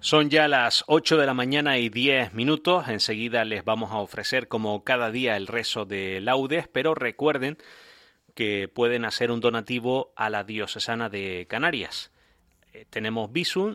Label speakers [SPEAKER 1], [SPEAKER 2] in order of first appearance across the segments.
[SPEAKER 1] Son ya las 8 de la mañana y 10 minutos. Enseguida les vamos a ofrecer como cada día el rezo de laudes, pero recuerden que pueden hacer un donativo a la Diocesana de Canarias. Tenemos Bizum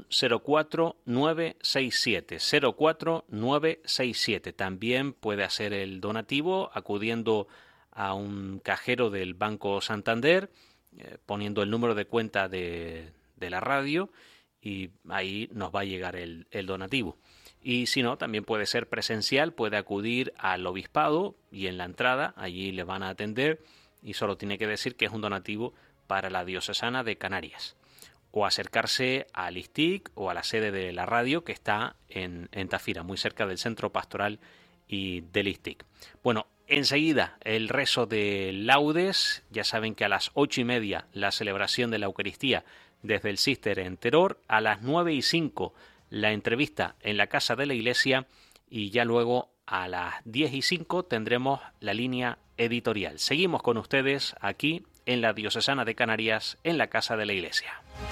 [SPEAKER 1] 04967, 04967. También puede hacer el donativo acudiendo a un cajero del Banco Santander, poniendo el número de cuenta de la radio, y ahí nos va a llegar el donativo. Y si no, también puede ser presencial, puede acudir al obispado y en la entrada allí le van a atender y solo tiene que decir que es un donativo para la Diocesana de Canarias. O acercarse al ISTIC o a la sede de la radio que está en Tafira, muy cerca del centro pastoral y del ISTIC. Bueno, enseguida el rezo de laudes. Ya saben que a las 8:30 la celebración de la Eucaristía desde el Císter en Teror, a las 9:05 la entrevista en la Casa de la Iglesia y ya luego a las 10:05 tendremos la línea editorial. Seguimos con ustedes aquí en la Diocesana de Canarias, en la Casa de la Iglesia.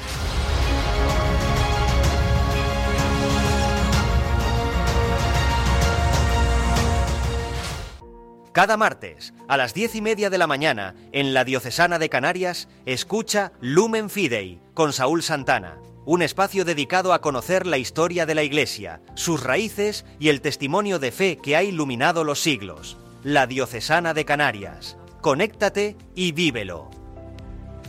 [SPEAKER 2] Cada martes, a las 10:30 de la mañana, en la Diocesana de Canarias, escucha Lumen Fidei, con Saúl Santana. Un espacio dedicado a conocer la historia de la Iglesia, sus raíces y el testimonio de fe que ha iluminado los siglos. La Diocesana de Canarias. Conéctate y vívelo.